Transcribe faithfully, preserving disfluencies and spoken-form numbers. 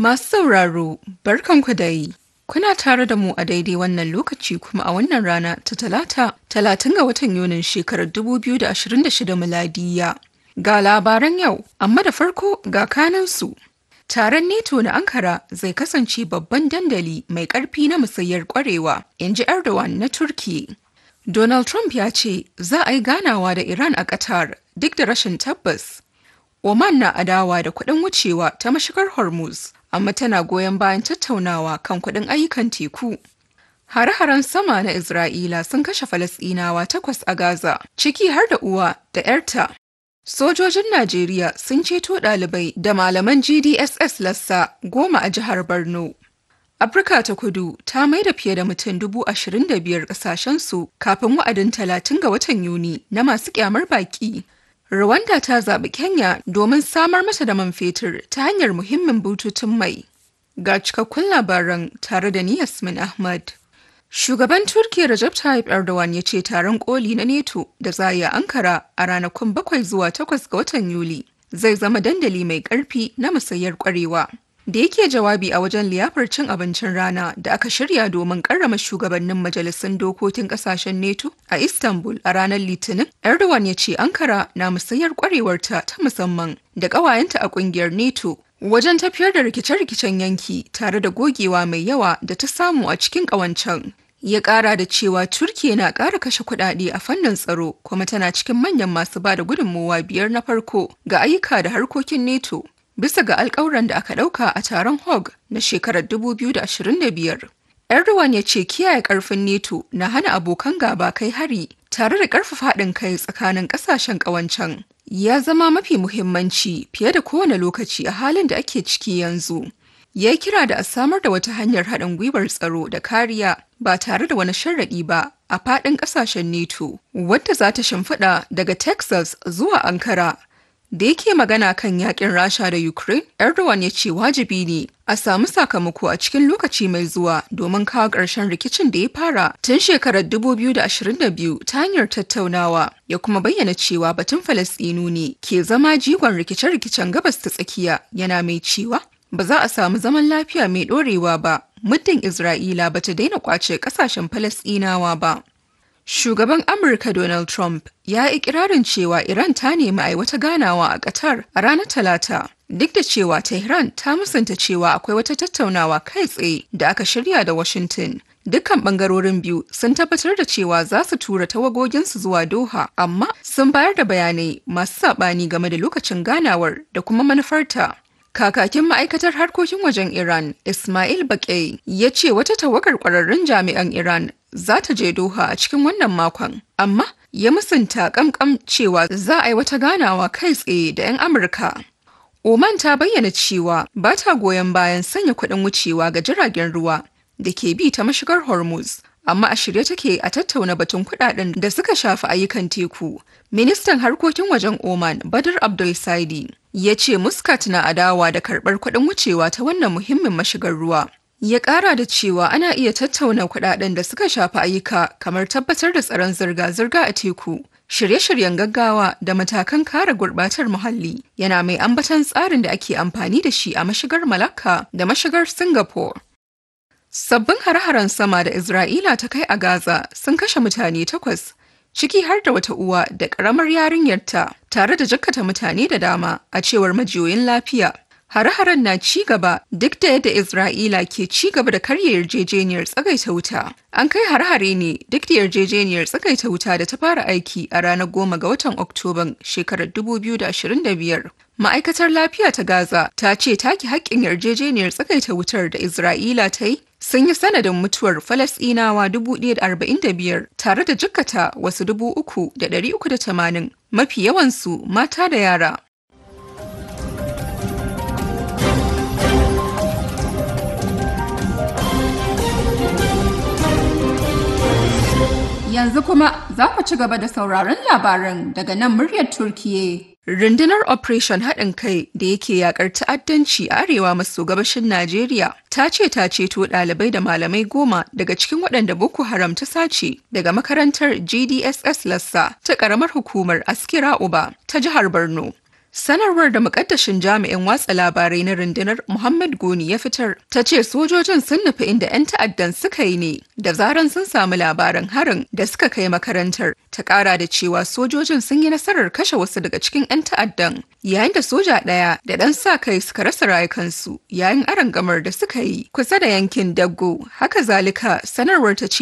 Masu sauraro, barkanku da yi. Kuna tare da mu a daidai wannan lokaci kuma a wannan rana ta talata, talatin ga watan Yunin shekarar dubu biyu da ashirin da shida miladiya. Ga labaran yau, amma da farko ga kanansu. Taron NATO na Ankara zai kasance babban dandali mai ƙarfi na musayar ƙwarewa, in ji Erdogan na Turkiyya. Donald Trump ya ce za a yi ganawa da Iran a Qatar duk da rashin tabbas. Oman na adawa da kuɗin wucewa ta mashigar Hormuz, amma tana goyon bayan tattaunawa kan kuɗin ayyukan teku. Hare-haren sama na Isra'ila sun kashe Falasɗinawa takwas a Gaza, ciki har da uwa da 'yarta. Sojojin Najeriya sun ceto ɗalibai da malaman G D S S Lassa goma a jihar Borno. Afirka ta Kudu ta maida fiye da mutum dubu ashirin da biyar ƙasashensu kafin wa'adin talatin ga watan Yuni na masu ƙyamar baƙi. Rwanda ta zaɓi Kenya domin samar mata da man fetur ta hanyar muhimmin bututun mai. Ga cikakkun labaran tare da ni Yasmin Ahmad. Shugaban Turkiyya Recep Tayyip Erdogan ya ce taron koli na NATO da za a yi a Ankara a ranakun bakwai zuwa takwas ga watan Yuli zai zama dandali mai ƙarfi na musayar ƙwarewa. Da yake jawabi a wajen liyafar cin abincin rana da aka shirya domin karrama shugabannin majalisun dokokin kasashen NATO a Istanbul a ranar Litinin, Erdogan ya ce Ankara na musayar kwarewarta ta musamman da ƙawayenta a ƙungiyar NATO wajen tafiyar da rikice-rikicen yanki tare da gogewa mai yawa da ta samu a cikin ƙawancen. Ya ƙara da cewa Turkiyya na ƙara kashe kuɗaɗe a fannin tsaro kuma tana cikin manyan masu ba da gudunmowa biyar na farko ga ayyuka da harkokin NATO. Bisa ga alƙawuran da aka ɗauka a taron Hague na shekarar dubu biyu da ashirin da biyar. Erdogan ya ce kiyaye ƙarfin NATO na hana abokan gaba kai hari tare da ƙarfafa haɗin kai tsakanin ƙasashen ƙawancen. Ya zama mafi muhimmanci fiye da kowane lokaci a halin da ake ciki yanzu. Ya yi kira da a samar da wata hanyar haɗin gwiwar tsaro da kariya ba tare da wani sharaɗi ba a faɗin ƙasashen NATO, wadda za ta shimfiɗa daga Texas zuwa Ankara. Da yake magana kan yakin Rasha da Ukraine, Erdogan ya ce wajibi ne a samu sakamako a cikin lokaci mai zuwa domin kawo ƙarshen rikicin da ya fara tun shekarar dubu biyu da ashirin da biyu ta hanyar tattaunawa. Ya kuma bayyana cewa batun Falasɗinu ne ke zama jigon rikice-rikicen gabas ta tsakiya, yana mai cewa ba za a samu zaman lafiya mai ɗorewa ba muddin Isra'ila ba ta daina ƙwace ƙasashen Falasɗinawa ba. Shugaban Amurka Donald Trump ya yi ikirarin cewa Iran ta nemi a yi wata ganawa a Qatar a ranar Talata, duk da cewa Tehran ta musanta cewa akwai wata tattaunawa kai tsaye da aka shirya da Washington. Dukkan bangarorin biyu sun tabbatar da cewa za su tura tawagoginsu zuwa Doha, amma sun bayar da bayanai masu saɓani game da lokacin ganawar da kuma manufarta. Kakakin ma'aikatar harkokin wajen Iran, Ismail Baƙai, ya ce wata tawagar ƙwararrun jami'an Iran za ta je Doha a cikin wannan makon, amma ya musanta ƙamƙam cewa za a yi wata ganawa kai tsaye da 'yan Amurka. Oman ta bayyana cewa ba ta goyon bayan sanya kuɗin wucewa ga jiragen ruwa da ke bi ta mashigar Hormuz, amma a shirye take a tattauna batun kuɗaɗen da suka shafi ayyukan teku. Ministan harkokin wajen Oman, Badr Abdul Saidi, ya ce Muscat na adawa da karɓar kuɗin wucewa ta wannan muhimmin mashigar ruwa. Ya ƙara da cewa ana iya tattauna kuɗaɗen da suka shafi ayyuka kamar tabbatar da tsaron zirga-zirga a teku, shirye-shiryen gaggawa da matakan kare gurɓatar muhalli, yana mai ambatan tsarin da ake amfani da shi a mashigar Malacca da mashigar Singapore. Sabbin hare-haren sama da Isra'ila ta kai a Gaza sun kashe mutane takwas, ciki har da wata uwa da ƙaramar yarinyarta, tare da jakkata mutane da dama, a cewar majiyoyin lafiya. Hare-haren na ci gaba duk da yadda Isra'ila ke ci gaba da karya yarjejeniyar tsagaita wuta. An kai hare-hare ne duk da yarjejeniyar tsagaita wuta da ta fara aiki a ranar goma ga watan Oktoban shekarar dubu biyu da ashirin da biyar. Ma'aikatar lafiya ta Gaza ta ce take haƙƙin yarjejeniyar tsagaita wutar da Isra'ila ta yi sun yi sanadin mutuwar Falasɗinawa dubu ɗaya da arba'in da biyar tare da jikkata wasu dubu uku da ɗari uku da tamanin, mafi yawansu mata da yara. Yanzu kuma za ku ci gaba da sauraron labaran daga nan muryar Turkiyya. Rundunar Operation haɗin kai da yake yakar ta'addanci a arewa maso gabashin Najeriya ta ce ta ceto ɗalibai da malamai goma daga cikin waɗanda Boko Haram ta sace daga makarantar G D S S Lassa ta ƙaramar hukumar Askira Uba ta jihar Borno. Sanarwar da mukaddashin jami'in watsa labarai na rundunar Muhammad Goni ya fitar ta ce sojojin sun nufi inda 'yan ta'addan suka yi ne da zaran sun samu labaran harin da suka kai makarantar. Ta ƙara da cewa sojojin sun yi nasarar kashe wasu daga cikin 'yan ta'addan yayin da soja ɗaya da ɗan sa kai suka rasa rayukansu yayin arangamar da suka yi kusa da yankin Daggo. Haka zalika sanarwar ta ce